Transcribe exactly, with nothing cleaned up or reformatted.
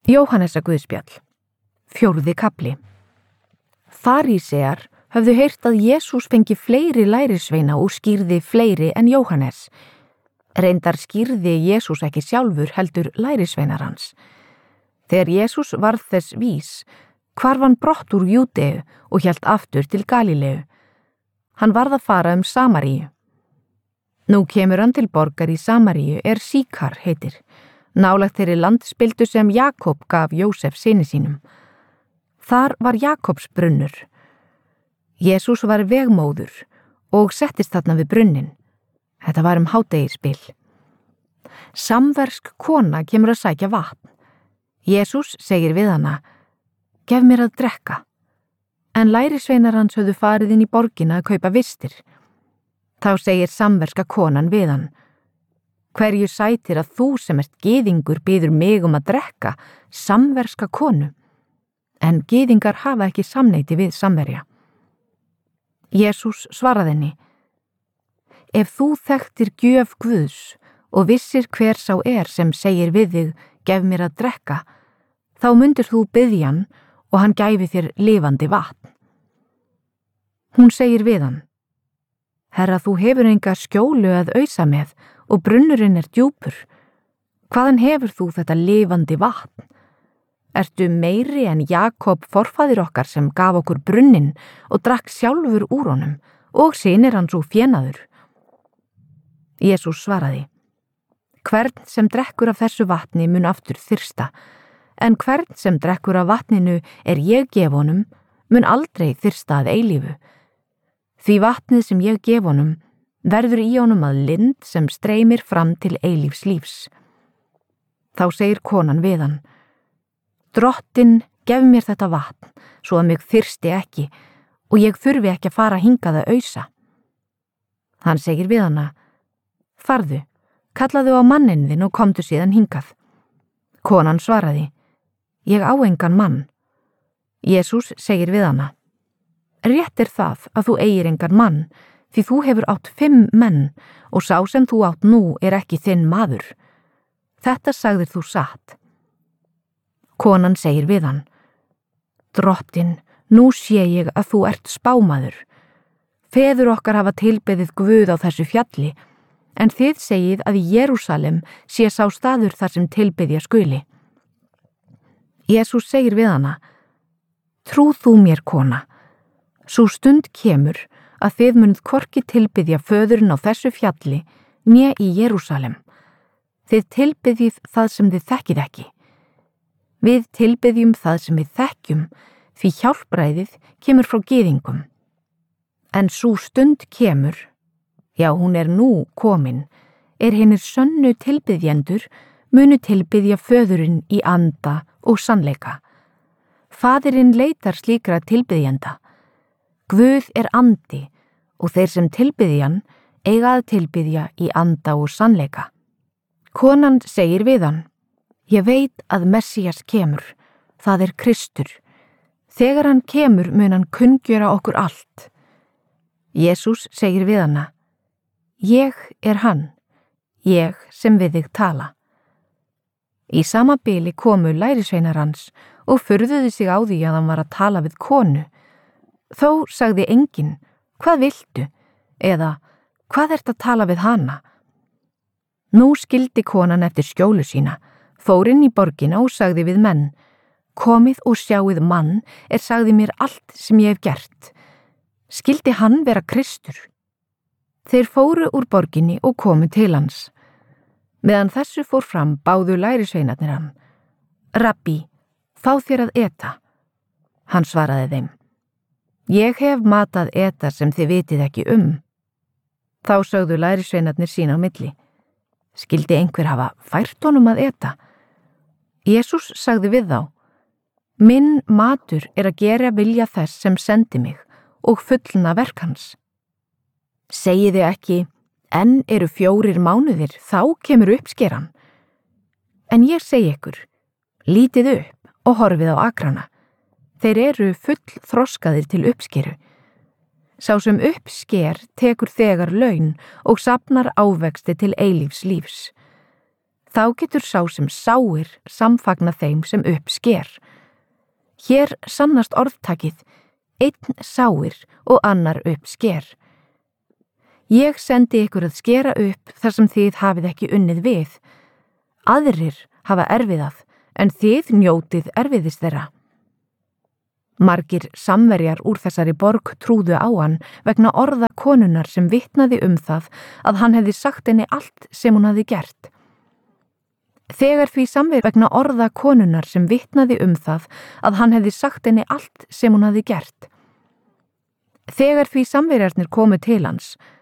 Jóhannesar guðspjall, fjórði kafli. Farísear höfðu heyrt að Jesús fengi fleiri lærisveina og skýrði fleiri en Jóhannes. Reyndar skýrði Jesús ekki sjálfur heldur lærisveinar hans. Þegar Jesús varð þess vís, hvarf hann brott úr Júdeu og hélt aftur til Galíleu. Hann varð að fara um Samaríu. Nú kemur hann til borgar í Samaríu er Síkar heitir, nálægt þeirri landspildu sem Jakob gaf Jósef syni sínum. Þar var Jakobs brunnur. Jesús var vegmóður og settist þarna við brunnin. Þetta var um hádegisbil. Samversk kona kemur að sækja vatn. Jesús segir við hana, gef mér að drekka. En lærisveinar hans höfðu farið inn í borgina að kaupa vistir. Þá segir samverska konan við hann, hverju sætir að þú sem ert gyðingur biður mig um að drekka samverska konu? En gyðingar hafa ekki samneyti við samverja. Jesús svaraði henni, ef þú þekktir gjöf Guðs og vissir hver sá er sem segir við þig, gef mér að drekka, þá mundir þú biðja hann og hann gæfi þér lifandi vatn. Hún segir við hann, herra, þú hefur enga skjólu að ausa með og brunnurinn er djúpur. Hvaðan hefur þú þetta lifandi vatn? Ertu meiri en Jakob forfaðir okkar sem gaf okkur brunnin og drakk sjálfur úr honum og synir hans og fénaður? Jesús svaraði, hvern sem drekkur af þessu vatni mun aftur þyrsta, en hvern sem drekkur af vatninu er ég gef honum mun aldrei þyrsta að eilífu. Því vatnið sem ég gef honum verður í honum að lind sem streymir fram til eilífs lífs. Þá segir konan við hann, Drottinn, gef mér þetta vatn, svo að mig þyrsti ekki og ég þurfi ekki að fara hingað að ausa. Hann segir við hana, farðu, kallaðu á manninn þinn og komdu síðan hingað. Konan svaraði, ég á engan mann. Jesús segir við hana, rétt er það að þú eigir engan mann, því þú hefur átt fimm menn og sá sem þú átt nú er ekki þinn maður. Þetta sagðir þú satt. Konan segir við hann, Drottinn, nú sé ég að þú ert spámaður. Feður okkar hafa tilbeðið Guð á þessu fjalli, en þið segið að í Jerúsalem sé sá staður þar sem tilbeðja skuli. Jesús segir við hana, trú þú mér, kona, sú stund kemur að þið munið hvorki tilbeðja föðurinn á þessu fjalli né í Jerúsalem. Þið tilbeðjið það sem þið þekkið ekki. Við tilbeðjum það sem við þekkjum, því hjálpræðið kemur frá gyðingum. En sú stund kemur, já hún er nú komin, er hinir sönnu tilbeðjendur munu tilbeðja föðurinn í anda og sannleika. Faðirinn leitar slíkra tilbeðjenda. Guð er andi og þeir sem tilbeðjan eiga að tilbeðja í anda og sannleika. Konan segir við hann, ég veit að Messías kemur, það er Kristur. Þegar hann kemur mun hann kunngjöra okkur allt. Jesús segir við hana, ég er hann, ég sem við þig tala. Í sama bili komu lærisveinar hans og furðuðu sig á því að hann var að tala við konu. Þó sagði enginn, hvað viltu? Eða, hvað ert að tala við hana? Nú skildi konan eftir skjólu sína, fór inn í borgina og sagði við menn, komið og sjáið mann er sagði mér allt sem ég hef gert. Skildi hann vera Kristur? Þeir fóru úr borginni og komu til hans. Meðan þessu fór fram báðu lærisveinarnir hann, Rabbi, fá þér að eta. Hann svaraði þeim, ég hef matað eta sem þið vitið ekki um. Þá sögðu lærisveinarnir sín á milli, skildi einhver hafa fært honum að eta? Jesús sagði við þá, minn matur er að gera vilja þess sem sendi mig og fullna verk hans. Segiði ekki, enn eru fjórir mánuðir, þá kemur uppskeran. En ég segi ykkur, lítið upp og horfið á akrana. Þeir eru full þroskaðir til uppskeru. Sá sem uppsker tekur þegar laun og safnar ávexti til eilífs lífs. Þá getur sá sem sáir samfagna þeim sem upp sker. Hér sannast orðtakið, einn sáir og annar upp sker. Ég sendi ykkur að skera upp þar sem þið hafið ekki unnið við. Aðrir hafa erfiðað, en þið njótið erfiðis þeirra. Margir samverjar úr þessari borg trúðu á hann vegna orða konunnar sem vitnaði um það að hann hefði sagt henni allt sem hún hafði gert. Þegar því samverjar vegna orða konunnar sem vitnaði um það að hann hefði sagt henni allt sem hún hafði gert. Þegar því samverjarnir komu til hans,